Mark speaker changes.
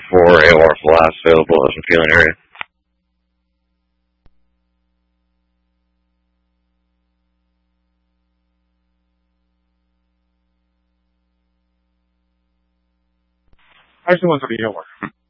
Speaker 1: 4 AOR flasks available in the feeling area.
Speaker 2: 还是往这里要玩。